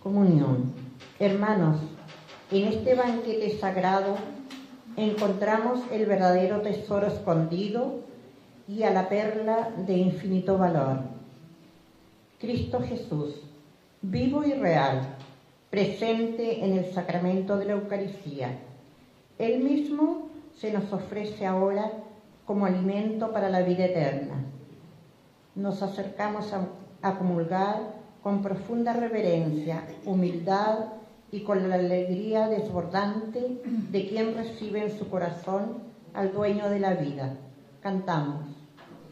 Comunión. Hermanos, en este banquete sagrado encontramos el verdadero tesoro escondido y a la perla de infinito valor. Cristo Jesús, vivo y real, presente en el sacramento de la Eucaristía. Él mismo se nos ofrece ahora como alimento para la vida eterna. Nos acercamos a comulgar con profunda reverencia, humildad y con la alegría desbordante de quien recibe en su corazón al dueño de la vida. Cantamos.